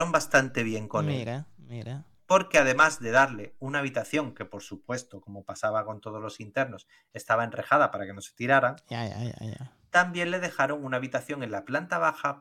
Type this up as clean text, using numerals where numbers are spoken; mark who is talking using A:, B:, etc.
A: bastante bien con él,
B: Mira, mira.
A: porque además de darle una habitación que, por supuesto, como pasaba con todos los internos, estaba enrejada para que no se tiraran,
B: Ya, ya, ya, ya.
A: también le dejaron una habitación en la planta baja